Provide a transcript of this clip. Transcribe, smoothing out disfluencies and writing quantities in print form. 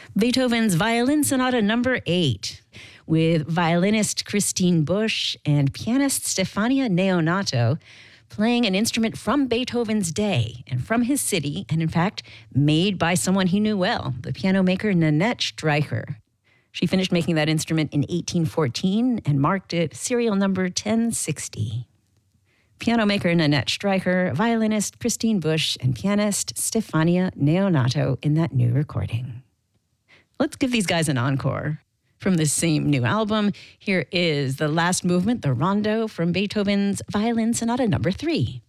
Beethoven's Violin Sonata Number 8, with violinist Christine Busch and pianist Stefania Neonato playing an instrument from Beethoven's day and from his city, and in fact, made by someone he knew well, the piano maker Nanette Streicher. She finished making that instrument in 1814 and marked it serial number 1060. Piano maker Nanette Streicher, violinist Christine Busch, and pianist Stefania Neonato in that new recording. Let's give these guys an encore. From this same new album, here is the last movement, the Rondo, from Beethoven's Violin Sonata Number 3.